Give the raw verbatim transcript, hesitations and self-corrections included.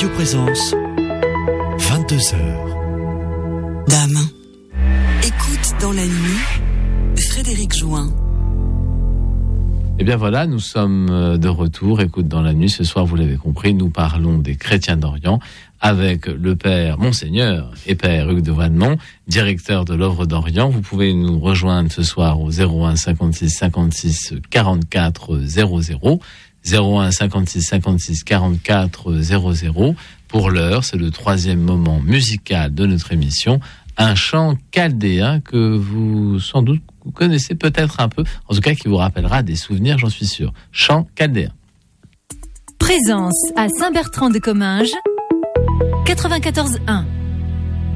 Radio Présence, vingt-deux heures. Dame, écoute dans la nuit, Frédéric Join. Eh bien voilà, nous sommes de retour. Écoute dans la nuit, ce soir, vous l'avez compris, nous parlons des chrétiens d'Orient avec le père Monseigneur et père Hugues de Vannemont, directeur de l'œuvre d'Orient. Vous pouvez nous rejoindre ce soir au zéro un cinquante-six cinquante-six quarante-quatre zéro zéro, zéro un cinquante-six cinquante-six quarante-quatre zéro zéro. Pour l'heure, c'est le troisième moment musical de notre émission, un chant chaldéen que vous, sans doute, vous connaissez peut-être un peu, en tout cas qui vous rappellera des souvenirs, j'en suis sûr. Chant chaldéen. Présence à Saint-Bertrand de Comminges, quatre-vingt-quatorze un.